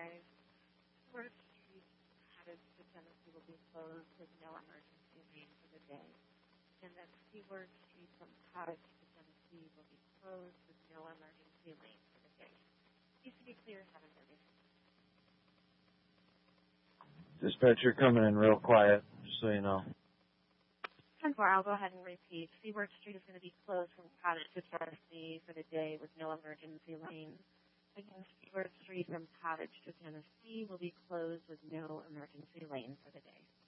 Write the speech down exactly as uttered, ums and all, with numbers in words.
five, Seaward Street, Cottage to Tennessee will be closed with no emergency lane for the day. And then Seaward Street from Cottage to Tennessee will be closed with no emergency lane for the day. Needs to be clear seven thirty. Dispatcher coming in real quiet, just so you know. ten four, I'll go ahead and repeat. Seaward Street is going to be closed from Cottage to Tennessee for the day with no emergency lane. Again, Seaward Street from Cottage to Tennessee will be closed with no emergency lane for the day.